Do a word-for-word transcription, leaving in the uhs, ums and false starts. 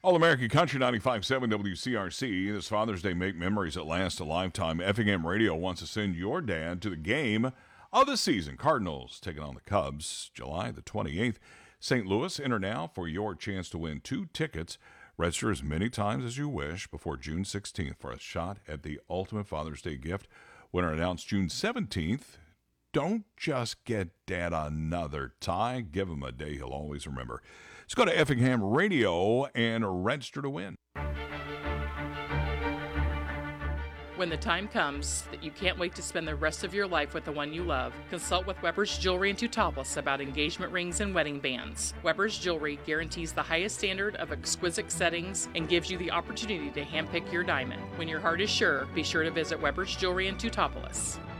All-American Country ninety-five point seven W C R C. This Father's Day, make memories that last a lifetime. Effingham Radio wants to send your dad to the game of the season. Cardinals taking on the Cubs, July the twenty-eighth. Saint Louis, enter now for your chance to win two tickets. Register as many times as you wish before June sixteenth for a shot at the ultimate Father's Day gift. Winner announced June seventeenth. Don't just get Dad another tie. Give him a day he'll always remember. Let's go to Effingham Radio and register to win. When the time comes that you can't wait to spend the rest of your life with the one you love, consult with Weber's Jewelry in Teutopolis about engagement rings and wedding bands. Weber's Jewelry guarantees the highest standard of exquisite settings and gives you the opportunity to handpick your diamond. When your heart is sure, be sure to visit Weber's Jewelry in Teutopolis.